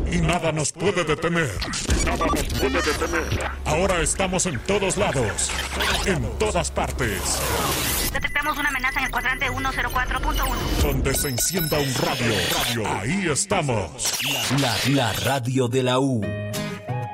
Y nada nos puede detener. Ahora estamos en todos lados. En todas partes. Detectamos una amenaza en el cuadrante 104.1. Donde se encienda un radio. Ahí estamos. La radio de la U.